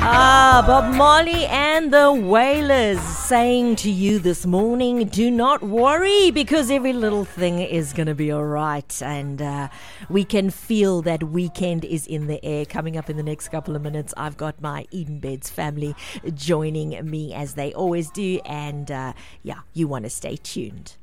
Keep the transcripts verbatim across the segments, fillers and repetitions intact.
Ah, Bob Marley and the Wailers saying to you this morning, do not worry because every little thing is going to be all right. And uh, we can feel that weekend is in the air. Coming up in the next couple of minutes, I've got my Eden Beds family joining me as they always do. And uh, yeah, you want to stay tuned.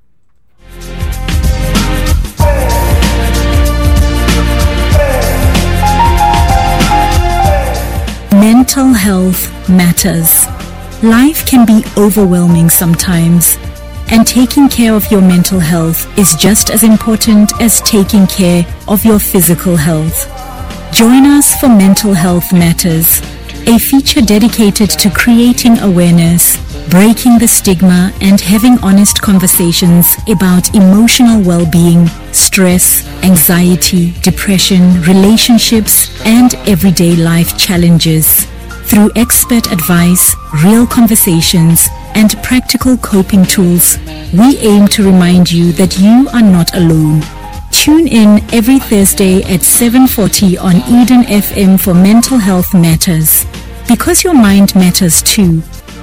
Mental health matters. Life can be overwhelming sometimes, and taking care of your mental health is just as important as taking care of your physical health. Join us for Mental Health Matters, a feature dedicated to creating awareness, breaking the stigma, and having honest conversations about emotional well-being, stress, anxiety, depression, relationships, and everyday life challenges. Through expert advice, real conversations, and practical coping tools, we aim to remind you that you are not alone. Tune in every Thursday at seven forty on Eden F M for Mental Health Matters, because your mind matters too.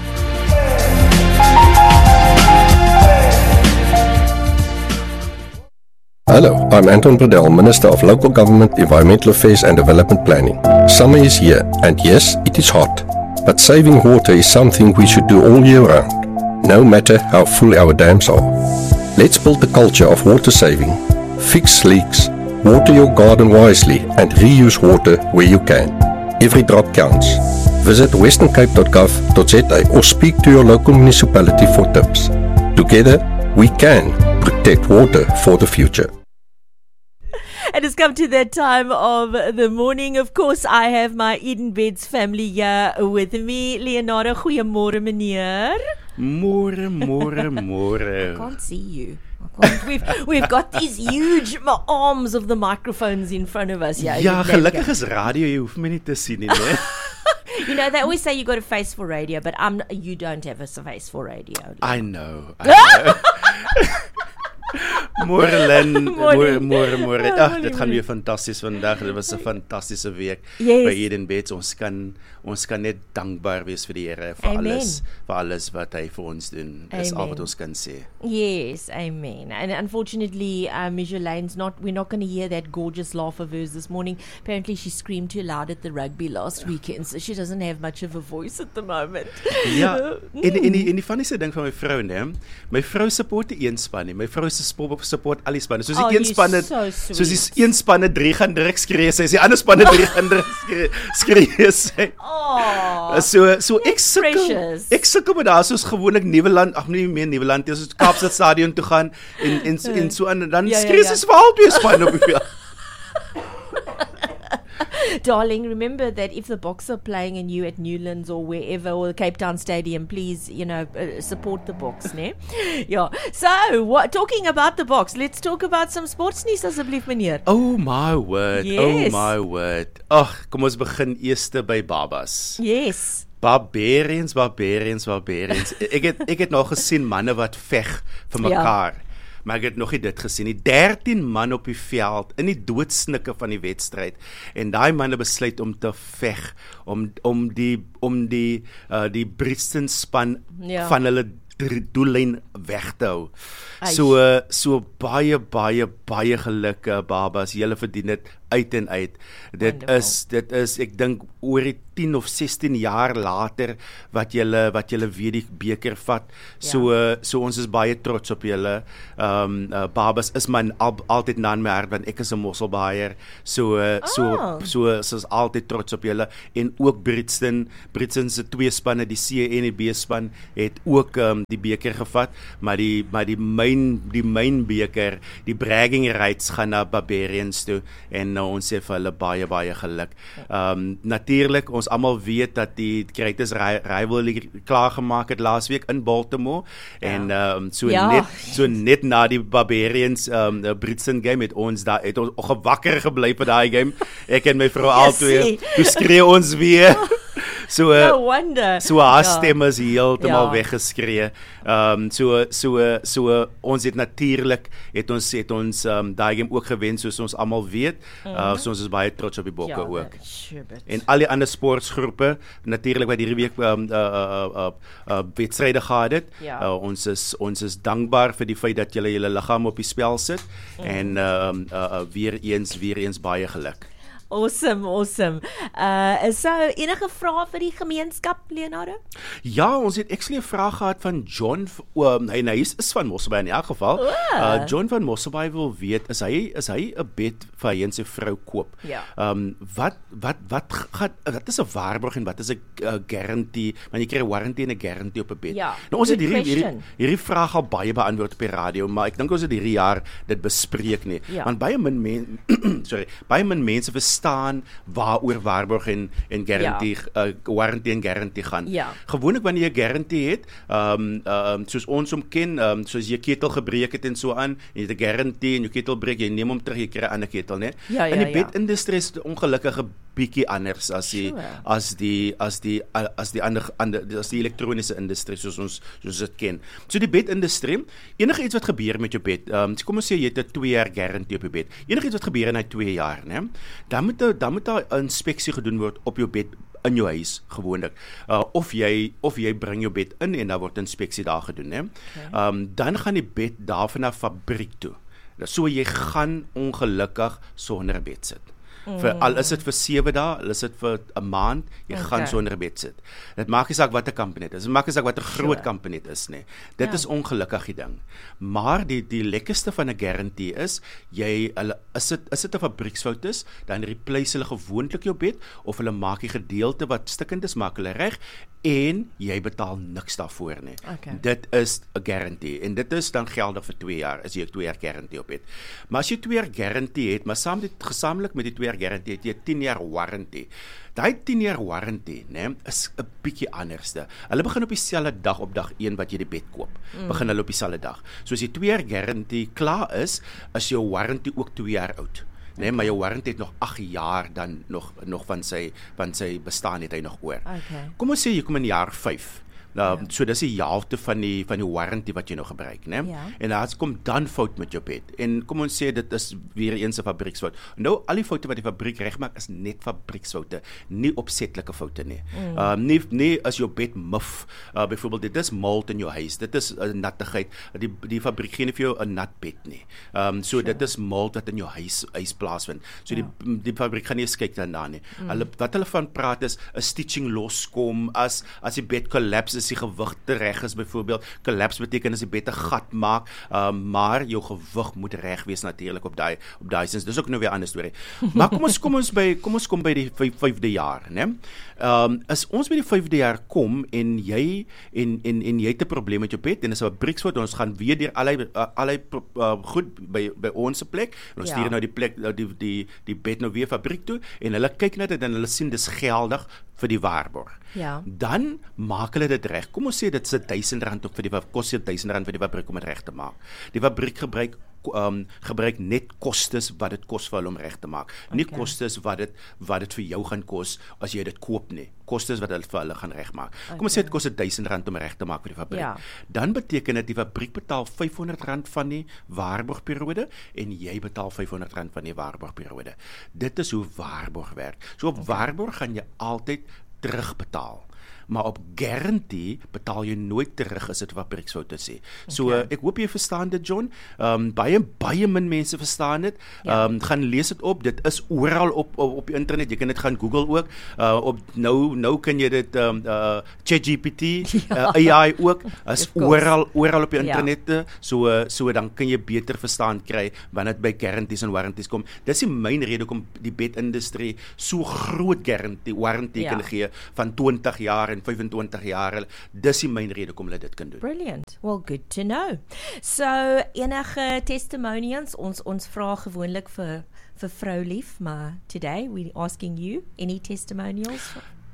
Hello, I'm Anton Bredel, Minister of Local Government, Environmental Affairs and Development Planning. Summer is here, and yes, it is hot. But saving water is something we should do all year round, no matter how full our dams are. Let's build the culture of water saving. Fix leaks, water your garden wisely, and reuse water where you can. Every drop counts. Visit western cape dot gov dot z a or speak to your local municipality for tips. Together, we can protect water for the future. And it's come to that time of the morning. Of course, I have my Eden Beds family here with me. Leonardo, goeiemôre meneer. Môre, môre, môre. I can't see you. I can't. We've, we've got these huge ma- arms of the microphones in front of us. Yeah, Ja, gelukkig is radio, jy hoef my nie te sien nie, né? You know, they always say you got a face for radio, but I'm, you don't have a face for radio. I know. I know. Môre Lynn, môre, môre, môre. Ag, dit gaan weer fantasties vandag. Dit was 'n fantastiese week yes. by Eden Beds. Ons kan ons kan net dankbaar wees vir die Here vir Amen. alles, vir alles wat hy vir ons doen. Dis al wat ons kan sê. Yes, amen. And unfortunately, uh, Mijolane's not, we're not going to hear that gorgeous laugh of hers this morning. Apparently, she screamed too loud at the rugby last weekend, so she doesn't have much of a voice at the moment. Ja, en, en, die, en die funnieste ding van my vrou, né? My vrou support die een span nie. My vrou se support al die spanne. Soos die oh, een spanne, so soos die een spanne drie gaan druk skree, sy die ander spanne drie gaan druk skree, skree sy. Oh, so so ek sukkel ek sukkel met daar soos gewoonlik Nieuweland, ag nee meer Nieuweland, dis Kaapstad stadion toe gaan en en so en so en dan ja, skree sy ja, ja. vir albei spanne op die veld. Darling, remember that if the Boks are playing and you at Newlands or wherever, or the Cape Town Stadium, please, you know, uh, support the Boks, né? Yeah. So, what, talking about the Boks, let's talk about some sports nuus asseblief, meneer. Oh my word, yes. oh my word. Ag, kom ons begin eers by babas. Yes. Barbarians, barbarians, barbarians. ek het ek het nog gesien manne wat veg vir mekaar. Ja. Maar ek het nog nie dit gesien nie. dertien man op die veld in die doodsnikke van die wedstryd. En daai manne besluit om te veg om om die om die uh, die Brixton span ja. van hulle doellyn weg te hou. So uh, so baie baie baie geluk uh, babas. Julle verdien dit uit en uit. Dit Wonderful. is dit is ek dink oor die tien of sestien jaar later wat julle wat julle weer die beker vat. So ja. uh, so ons is baie trots op julle. Ehm um, uh, babas is my al, altyd na in my hart want ek is 'n Mosselbaaier. So uh, oh. so so so is altyd trots op julle en ook Brixton Brixton se twee spanne, die C en die B span het ook um, die beker gevat, maar die maar die main die main beker, die bragging rights gaan na Barbarians toe en uh, ons sê vir hulle baie baie geluk. Ehm um, natuurlik ons almal weet dat die Greatest Rivalry klaar gemaak het laasweek in Baltimore ja. en ehm um, so ja. net so net na die Barbarians ehm um, die Brixton game het ons daar het ons gewakker gebly vir daai game. Ek en my vrou albei toe skree ons weer. So no wonder. So haar Ja. stem is heeltemal Ja. weggeskree. Ehm um, so so so ons het natuurlik het ons het ons um, daai game ook gewen soos ons almal weet. Uh, so ons is baie trots op die Bokke Ja, ook. sure, but- En al die ander sportgroepe natuurlik wat hierdie week um, uh, uh, uh, uh, wedstryde gehad het. Ja. Uh, ons is ons is dankbaar vir die feit dat julle julle liggaam op die spel sit en um, uh, uh, weer eens weer eens baie geluk. Awesome, awesome. Uh, so, enige vrae vir die gemeenskap, Leonardo? Ja, ons het actually 'n vraag gehad van John, um, hy, hy is, is van Mosselbaai in elk geval. Uh, John van Mosselbaai wil weet, is hy is hy 'n bed vir hy en sy vrou koop? Ja. Um, wat wat wat gaan wat is 'n waarborg en wat is 'n uh, guarantee? Want jy kry 'n warranty en 'n guarantee op 'n bed. Ja, nou ons het good hierdie, hierdie question. hierdie vraag al baie beantwoord op die radio, maar ek dink ons het hierdie jaar dit bespreek nie. Ja. Want baie min men sorry, baie min mense verstaan waaroor waarborg en en guarantee ja. uh, warranty en guarantee gaan. Ja. Gewoonlik wanneer jy 'n guarantee het, ehm um, um, soos ons hom ken, ehm um, soos jy ketel gebreek het en so aan, en jy het 'n guarantee en jou ketel breek, jy neem hom terug, jy kry 'n ander ketel, né? Ja, ja, in die ja. bedindustrie is dit ongelukkige bietjie anders as die Sure. as die as die as die ander ander as die elektroniese industrie soos ons soos dit ken. So die bedindustrie, enige iets wat gebeur met jou bed, ehm um, kom ons sê jy het 'n twee jaar guarantee op jou bed. Enige iets wat gebeur in daai twee jaar, né? Dan moet 'n dan moet 'n inspeksie gedoen word op jou bed in jou huis gewoonlik. Uh, of jy of jy bring jou bed in en dan word inspeksie daar gedoen, né? Ehm um, dan gaan die bed daarvan na fabriek toe. So jy gaan ongelukkig sonder 'n bed sit. Mm. Vir al is dit vir sewe dae, al is dit vir 'n maand, jy okay. gaan sonder 'n bed sit. Dit maak nie saak wat 'n company dit is. Dit maak nie saak wat 'n groot sure. company dit is nie. Dit ja. is ongelukkig die ding. Maar die die lekkerste van 'n guarantee is jy hulle is dit is dit 'n fabrieksfout is, dan replace hulle gewoonlik jou bed of hulle maak die gedeelte wat stikkend is, maak hulle reg en jy betaal niks daarvoor nie. Okay. Dit is 'n guarantee en dit is dan geldig vir twee jaar as jy 'n twee jaar guarantee op het. Maar as jy twee jaar guarantee het, maar saam dit gesamentlik met die twee jaar guarantee het jy 'n tien jaar warranty. Daai tien jaar warranty, né, is 'n bietjie anderste. Hulle begin op dieselfde dag op dag een wat jy die bed koop. Mm. Begin hulle op dieselfde dag. So as die twee jaar guarantee klaar is, is jou warranty ook twee jaar oud. Nee, maar jou warranty het nog agt jaar dan nog nog van sy van sy bestaan het hy nog oor. Okay. Kom ons sê jy kom in jaar vyf. Nou, ja. So dis die helfte van die van die warranty wat jy nou gebruik, né? Ja. En daar kom dan fout met jou bed. En kom ons sê dit is weer eens 'n fabrieksfout. Nou al die foute wat die fabriek regmaak is net fabrieksfoute, nie opsetlike foute nie. Mm. Uh nie nie as jou bed muf. Uh byvoorbeeld dit is mold in jou huis. Dit is 'n uh, nattigheid. Die die fabriek gee nie vir jou 'n nat bed nie. Um so sure. dit is mold wat in jou huis huis plaasvind. So ja. die die fabriek gaan nie eens kyk daarna nie. Mm. Hulle wat hulle van praat is 'n stitching loskom as as die bed collapse as die gewig te reg is byvoorbeeld. Collapse beteken as die bed 'n gat maak, um, maar jou gewig moet reg wees natuurlik op daai op daai sins. Dis ook nou weer 'n ander storie. Maar kom ons kom ons by kom ons kom by die vyfde jaar, né? Ehm um, as ons by die vyfde jaar kom en jy en en en jy het 'n probleem met jou bed en dis 'n fabrieksfout, ons gaan weer deur allei allei uh, goed by by ons plek. En ons ja. stuur nou die plek die die die bed nou weer fabriek toe en hulle kyk net dit en hulle sien dis geldig vir die waarborg. Ja. Dan maak hulle dit reg. Kom ons sê dit is duisend rand op vir die kos duisend rand vir die fabriek om dit reg te maak. Die fabriek gebruik um, gebruik net kostes wat dit kos vir hulle om reg te maak. Okay. Nie kostes wat dit wat dit vir jou gaan kos as jy dit koop nie. Kostes wat hulle vir hulle gaan regmaak. Okay. Kom ons sê dit kos duisend rand om reg te maak vir die fabriek. Ja. Dan beteken dit die fabriek betaal vyfhonderd rand van die waarborgperiode en jy betaal vyfhonderd rand van die waarborgperiode. Dit is hoe waarborg werk. So op okay. waarborg gaan jy altyd terugbetaal. Maar op guarantee betaal jy nooit terug as dit fabrieksfoute sê. So okay. ek hoop jy verstaan dit, John. Ehm um, baie baie min mense verstaan dit. Ehm ja. um, gaan lees dit op. Dit is oral op op, op die internet. Jy kan dit gaan Google ook. Uh op nou nou kan jy dit ehm um, uh ChatGPT, ja. uh, A I ook is oral oral op die internet. Ja. So uh, so dan kan jy beter verstaan kry wanneer dit by guarantees en warranties kom. Dis die myn rede hoekom die bedindustrie so groot guarantee warranty ja. kan gee van twintig jaar en vyfentwintig jaar. Dis die myn rede kom hulle dit kan doen. Brilliant. Well, good to know. So, enige testimonials, ons ons vra gewoonlik vir vir vrou lief, maar today we asking you any testimonials?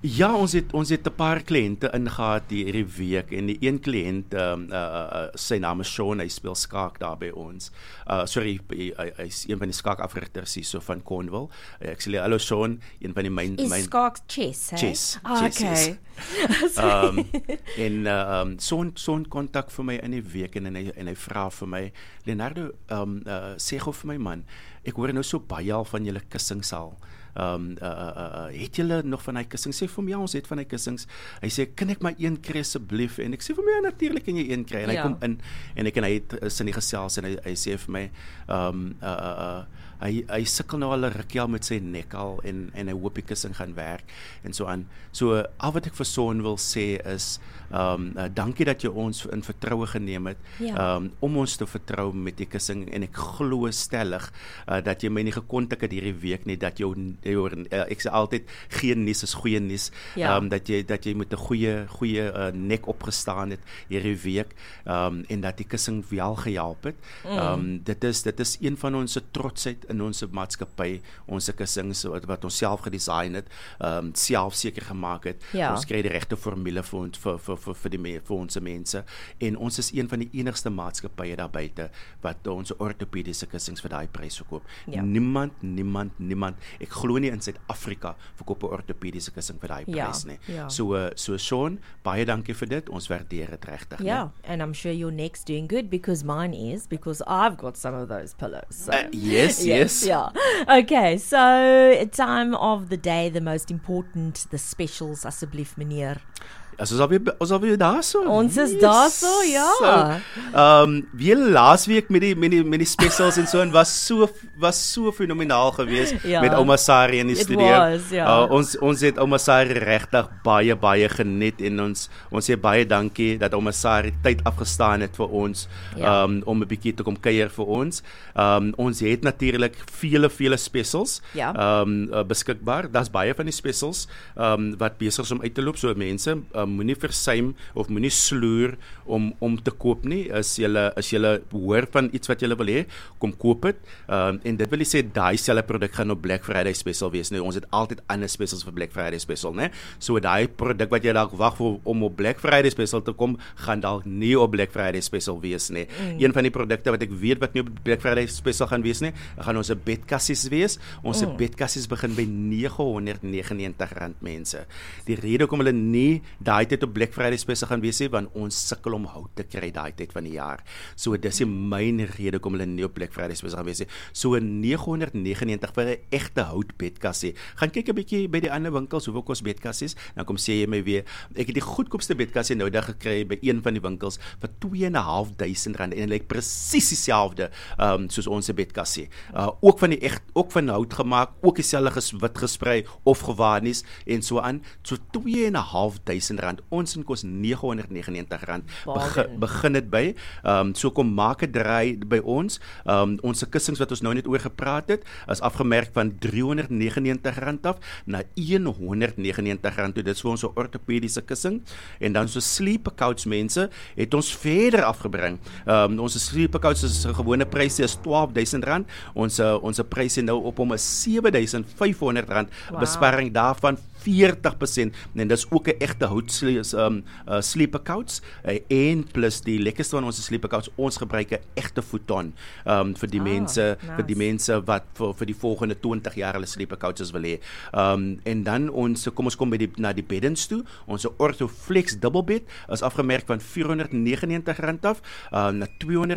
Ja, ons het ons het 'n paar kliënte ingehaat hierdie week en die een kliënt um, uh, uh, sy naam is Sean, hy speel skaak daar by ons. Uh sorry, hy, hy is een van die skaakafrigters hier so van Cornwall. Uh, ek sê hallo Sean, een van die myn Is myn skaak chess, hè? chess. Oh, chess okay. is. um en uh, um Sean Sean kontak vir my in die week en en hy en hy vra vir my, Leonardo, um uh, sê gou vir my man, ek hoor nou so baie al van julle kussingsaal. Um, uh, uh, uh, het julle nog van hy kussings? Sê vir hom, ja, ons het van hy kussings. Hy sê, kan ek maar een kry asseblief? En ek sê vir my, ja, natuurlijk kan jy een kry. En hy ja. kom in, en ek en hy het is in die gesels, en hy, hy sê vir my, um, uh, uh, uh, hy, hy sikkel nou al 'n rukkie al met sy nek al, en, en hy hoop die kussing gaan werk, en so aan. So, al wat ek vir Son wil sê is, um, uh, dankie dat jy ons in vertroue geneem het, ja. um, om ons te vertrou met die kussing, en ek glo stellig, uh, dat jy my nie gekontak het hierdie week nie, dat jou Uh, ek sê altyd, geen nuus is goeie nuus, ja. um, dat jy dat jy met 'n goeie goeie uh, nek opgestaan het hierdie week, um, en dat die kussing wel gehelp het. Mm. Um, dit is dit is een van ons trotsheid in ons maatskappy, ons kussings wat, wat ons self gedesign het, um, self seker gemaak het. Ja. Ons kry die regte formule vir ons vir vir vir vir die vir ons mense, en ons is een van die enigste maatskappye daar buite wat ons ortopediese kussings vir daai prys verkoop. Ja. Niemand, niemand, niemand. Ek glo nie in Suid-Afrika verkoop 'n ortopediese kussing vir daai ja, prys nie. Ja. So uh, so Sean, baie dankie vir dit. Ons waardeer dit regtig. Yeah, and I'm sure your neck's doing good because mine is, because I've got some of those pillows. So. Uh, yes, yes. Yeah. Okay, so time of the day, the most important, the specials asseblief meneer. As ons alweer ons alweer daar so. Ons is yes. daar so, ja. So, um weer laasweek met die met die met die specials en so, en was so was so fenomenaal geweest ja. met Ouma Sari in die It studio. Was, ja. uh, ons ons het Ouma Sari regtig baie baie geniet, en ons ons sê baie dankie dat Ouma Sari tyd afgestaan het vir ons, ja. um om 'n bietjie te kom kuier vir ons. Um ons het natuurlik vele vele specials ja. um uh, beskikbaar. Daar's baie van die specials um wat besig is om uit te loop, so mense um, moenie versuim of moenie sloer om om te koop nie. As julle as julle hoor van iets wat julle wil hê, kom koop dit. Um, en dit wil nie sê daai selfe produk gaan op Black Friday special wees nie. Ons het altyd ander specials vir Black Friday special, né? So daai produk wat jy dalk wag vir om op Black Friday special te kom, gaan dalk nie op Black Friday special wees nie. Mm. Een van die produkte wat ek weet wat nie op Black Friday special gaan wees nie, gaan ons bedkassies wees. Ons mm. bedkassies begin by nege honderd negenennegentig rand, mense. Die rede hoekom hulle nie daai tyd op Black Friday special gaan wees nie, want ons sukkel om hout te kry daai tyd van die jaar. So dis die myn rede hoekom hulle nie op Black Friday special gaan wees nie. So nege honderd negenennegentig vir 'n egte hout bedkassie. Gaan kyk 'n bietjie by die ander winkels hoeveel kos bedkassies, dan kom sê jy my weer, ek het die goedkoopste bedkassie nou dag gekry by een van die winkels vir twee en 'n half duisend rand, en dit lyk presies dieselfde um, soos ons bedkassie. Uh, ook van die echt ook van hout gemaak, ook dieselfde ges, wit gesprei of gewaarnies en so aan. So twee en 'n half duisend rand. Ons kos nege honderd negenennegentig rand. Begin, begin dit by. Um, so kom maak 'n draai by ons. Um, ons kussings wat ons nou net oor gepraat het, is afgemerk van driehonderd negenennegentig rand af na honderd negenennegentig rand toe. Dit is vir ons 'n ortopediese kussing. En dan so sleeper couch, mense, het ons verder afgebring. Um, ons sleeper couch is 'n gewone pryse is twaalf duisend rand. Ons ons pryse nou op om 'n sewe duisend vyfhonderd rand. Wow. Besparing daarvan veertig persent, en dis ook 'n egte hout um, uh, sleeper couch, uh, en plus die lekkerste van ons sleeper couch, ons gebruik 'n egte futon um, vir die oh, mense nice. vir die mense wat vir, vir die volgende twintig jaar hulle sleeper couches wil hê. Um, en dan ons kom ons kom by die na die beddens toe. Ons Orthoflex dubbelbed is afgemerk van vierhonderd negenennegentig rand af uh, na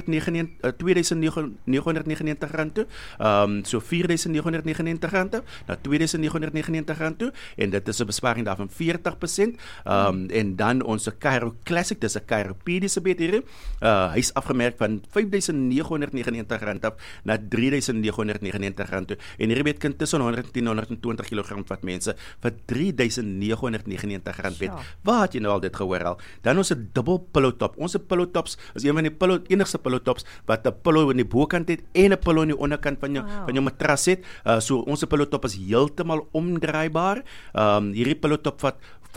twee duisend nege honderd negenennegentig rand toe. Um, so vier duisend nege honderd negenennegentig rand af na twee duisend nege honderd negenennegentig rand toe, en dit is 'n besparing daarvan veertig persent. Um, hmm. En dan ons Cairo Classic, dis 'n chiropediese bed hier. Uh, hy is afgemerk van vyf duisend nege honderd negenennegentig rand af na drie duisend nege honderd negenennegentig rand toe. En hierdie bed kan tussen honderd en tien en honderd twintig kilogram vat, mense, vir drie duisend nege honderd negenennegentig rand bed. Ja. Waar het jy nou al dit gehoor al? Dan ons 'n dubbel pillow top. Ons pillow tops is een van die pillow enigste pillow tops wat 'n pillow in die bokant het en 'n pillow in die onderkant van jou wow. van jou matras het. Uh, so ons pillow top is heeltemal omdraaibaar. Um, hierdie pillow top vat vat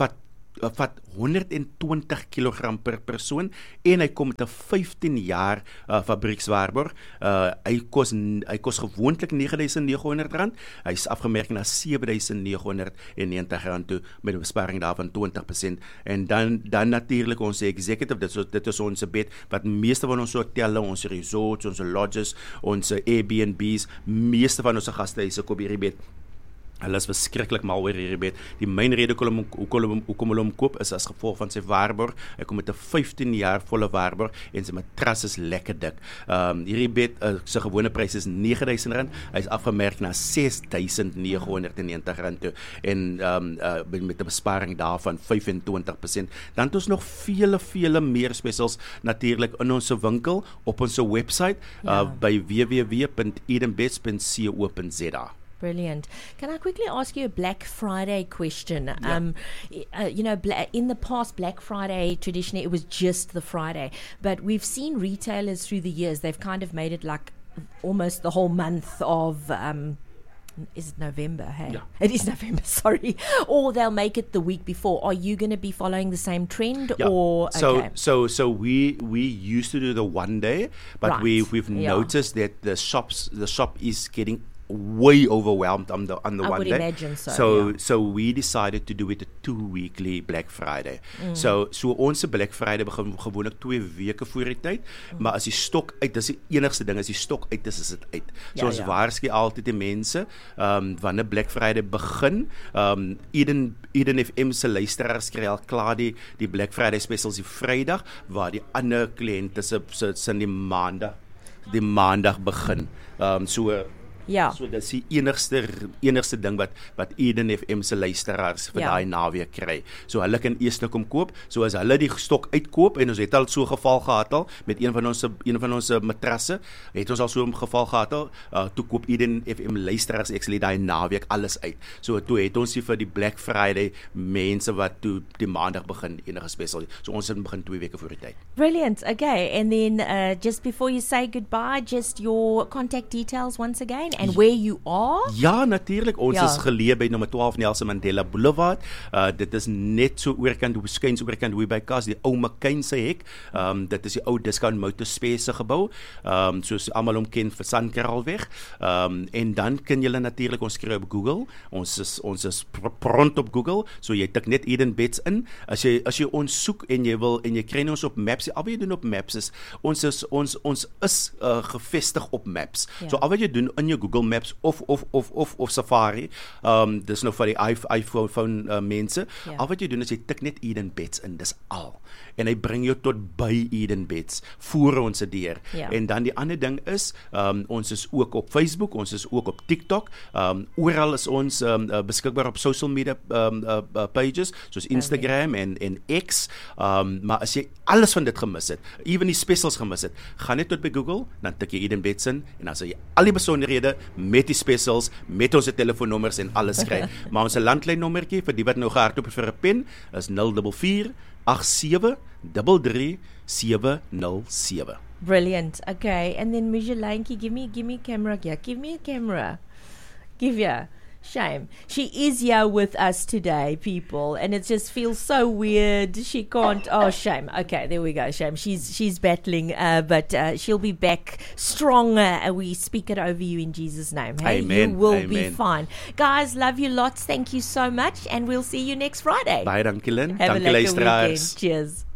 uh, vat honderd en twintig kilogram per persoon en hy kom met 'n vyftien jaar uh, fabriekswaarborg. Uh, hy kos hy kos gewoonlik nege duisend nege honderd rand. Hy's afgemerk na sewe duisend nege honderd en negentig rand toe met 'n besparing daarvan twintig persent. En dan dan natuurlik ons executive, dit is dit is ons bed wat meeste van ons hotelle, ons resorts, ons lodges, ons Airbnbs, meeste van ons gastehuise koop hierdie bed. Hulle is verskriklik mal oor hierdie bed. Die myn rede hoekom hoekom hoekom hulle hom koop is as gevolg van sy waarborg. Hy kom met 'n vyftien jaar volle waarborg en sy matras is lekker dik. Um hierdie bed uh, sy gewone prys is nege duisend rand. Hy's afgemerk na ses duisend nege honderd en negentig rand toe en um uh, met 'n besparing daarvan vyfentwintig persent. Dan het ons nog vele vele meer specials natuurlik in ons winkel op ons website uh, ja. by w w w punt edenbeds punt co punt z a. Brilliant. Can I quickly ask you a Black Friday question? Yeah. Um, uh, you know, bla- in the past, Black Friday, traditionally, it was just the Friday. But we've seen retailers through the years, they've kind of made it like almost the whole month of... Um, is it November? Hey, yeah. It is November, sorry. Or they'll make it the week before. Are you going to be following the same trend? Yeah. Or so okay. so so we we used to do the one day, but Right. we we've Yeah. noticed that the shops the shop is getting way overwhelmed on the on the I one would day. imagine so, So yeah. so we decided to do it a two weekly Black Friday. Mm. So so ons Black Friday begin gewoonlik twee weke voor die tyd, mm. maar as die stok uit, dis die enigste ding, as die stok uit is, is dit uit. So ja, ons ja. waarsku altyd die mense, um wanneer Black Friday begin, um Eden Eden F M se luisteraars kry al klaar die die Black Friday specials die Vrydag, waar die ander kliënte se se sin die maandag die maandag begin. Um so Ja. So dis die enigste enigste ding wat wat Eden F M se luisteraars vir Ja. daai naweek kry. So hulle kan eers kom koop. So as hulle die stok uitkoop en ons het al so geval gehad al met een van ons een van ons matrasse, het ons al so 'n geval gehad al, uh, toe koop Eden F M luisteraars actually daai naweek alles uit. So toe het ons hier vir die Black Friday mense wat toe die maandag begin enige special. So ons het begin twee weke voor die tyd. Brilliant. Okay, and then uh, just before you say goodbye, just your contact details once again and where you are. Ja, natuurlik. Ons Ja. is geleë by nommer twaalf Nelson Mandela Boulevard. Uh dit is net so oorkant, skuins oorkant hoe by Kas, die ou McCain se hek. Um dit is die ou Discount Motorspace se gebou. Um soos almal hom ken vir Sandkaralweg. Um en dan kan julle natuurlik ons kry op Google. Ons is ons is pr- pront op Google. So jy tik net Eden Beds in. As jy as jy ons soek en jy wil en jy kry ons op Maps, al wat jy doen op Maps is ons is ons ons is uh, gevestig op Maps. Ja. So al wat jy doen in jou Google Maps of of of of of Safari, um dis nou vir die iPhone phone uh, mense. Ja. Al wat jy doen is jy tik net Eden Beds in, dis al. En hy bring jou tot by Eden Beds voor ons se deur. Ja. En dan die ander ding is, um ons is ook op Facebook, ons is ook op TikTok. Um oral is ons um uh, beskikbaar op social media um uh, uh, pages soos Instagram en en X. Um maar as jy alles van dit gemis het, ewen die specials gemis het, gaan net tot by Google, dan tik jy Eden Beds in en dan sal jy al die besonderhede met die specials, met ons telefoonnommers en alles kry. Maar ons landlynnommertjie vir die wat nou gehardloop het vir 'n pen is nul vier vier agt sewe drie drie sewe nul sewe. Brilliant. Okay, and then Michelanki, give me give me a camera here. Give me a camera. Give ya. Shame. She is here with us today, people, and it just feels so weird. She can't. Oh, shame. Okay, there we go. Shame. She's she's battling, uh, but uh, she'll be back stronger. And we speak it over you in Jesus' name. Hey, Amen. you will Amen. be fine, guys. Love you lots. Thank you so much, and we'll see you next Friday. Baie dankie Lynn. Have Dankie a lekker luisteraars. weekend. Cheers.